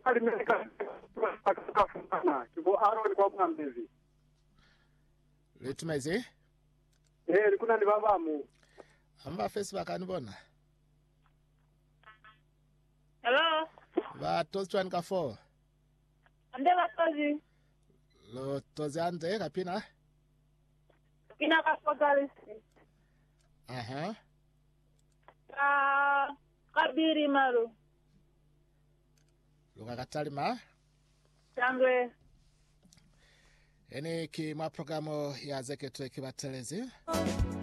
alimeka akafumana kibo aro ni kwa mwambezi Letumeze likuna ni babamu amba Facebook anibona. Hello. Ba tozwan ka 4. Ande batozi. Lo tozande kapina. Kina ka fogalisi. Aha. Kabiri maru. Luka katalima. Sangwe. Ene ki ma programo ya zeke tu ekibatelezi.